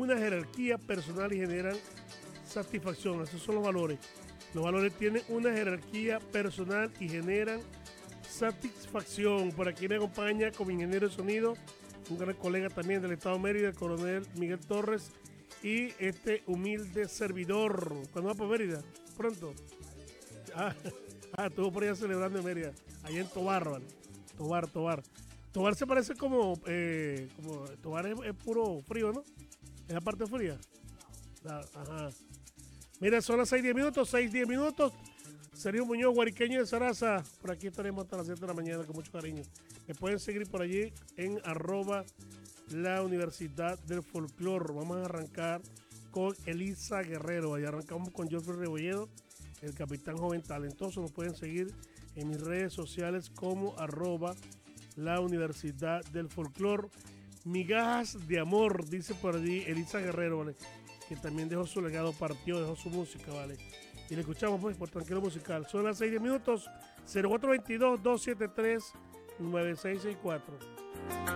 una jerarquía personal y generan satisfacción. Esos son los valores. Los valores tienen una jerarquía personal y generan satisfacción. Por aquí me acompaña como ingeniero de sonido un gran colega también del estado de Mérida, el coronel Miguel Torres, y este humilde servidor. ¿Cuándo va para Mérida? Pronto. Estuvo por allá celebrando en Mérida, allá en Tobar, ¿vale? Tobar. Tobar se parece como Tobar es puro frío, ¿no? Es la parte fría. Ajá. Mira, son las 6:10 minutos. Sergio Muñoz, guariqueño de Sarasa. Por aquí estaremos hasta las 7 de la mañana con mucho cariño. Me pueden seguir por allí en @la Universidad del Folclor. Vamos a arrancar con Elisa Guerrero. Allá arrancamos con Geoffrey Rebolledo, el capitán joven talentoso. Nos pueden seguir en mis redes sociales como @la Universidad del Folclor. Migajas de amor, dice por allí Elisa Guerrero, ¿vale? Que también dejó su legado, partió, dejó su música, ¿vale? Y le escuchamos pues por Tranquilo Musical. Son las 6:10 minutos, 0422-273-9664.